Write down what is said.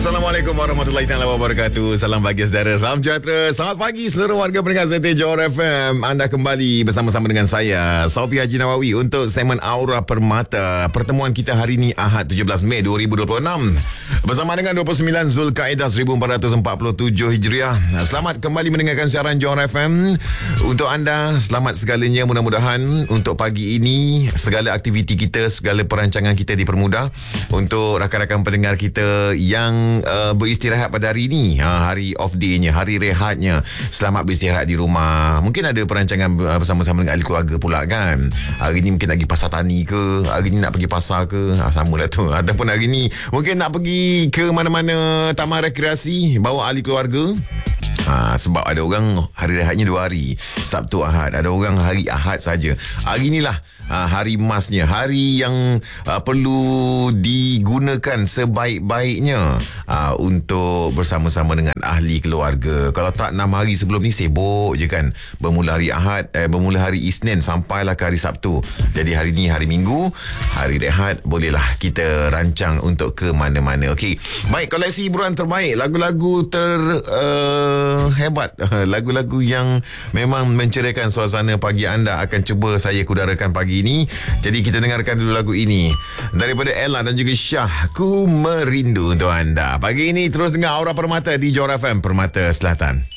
Assalamualaikum warahmatullahi wabarakatuh. Salam pagi saudara, salam sejahtera. Selamat pagi seluruh warga pendengar setia Johor FM. Anda kembali bersama-sama dengan saya, Sofi Haji Nawawi, untuk segmen Aura Permata. Pertemuan kita hari ini Ahad 17 Mei 2026 bersama dengan 29 Zulkaidah 1447 Hijriah. Selamat kembali mendengarkan siaran Johor FM. Untuk anda, selamat segalanya. Mudah-mudahan untuk pagi ini segala aktiviti kita, segala perancangan kita dipermudah. Untuk rakan-rakan pendengar kita yang beristirahat pada hari ini, hari off day-nya, hari rehatnya, selamat beristirahat di rumah. Mungkin ada perancangan bersama-sama dengan ahli keluarga pula kan. Hari ni mungkin lagi pasar tani ke, hari ni nak pergi pasar ke, samalah tu. Ataupun hari ni mungkin nak pergi ke mana-mana taman rekreasi bawa ahli keluarga. Sebab ada orang hari rehatnya 2 hari, Sabtu Ahad. Ada orang hari Ahad saja. Hari inilah hari emasnya, hari yang perlu digunakan sebaik-baiknya untuk bersama-sama dengan ahli keluarga. Kalau tak 6 hari sebelum ni sibuk je kan. Bermula hari Ahad, bermula hari Isnin sampailah ke hari Sabtu. Jadi hari ni hari Minggu, hari rehat, bolehlah kita rancang untuk ke mana-mana. Okey. Baik, koleksi hiburan terbaik, lagu-lagu hebat, lagu-lagu yang memang menceriakan suasana pagi anda akan cuba saya kudarakan pagi ini. Jadi kita dengarkan dulu lagu ini daripada Ella dan juga Syah, Ku Merindu, untuk anda. Pagi ini terus dengar Aura Permata di Johor FM, Permata Selatan.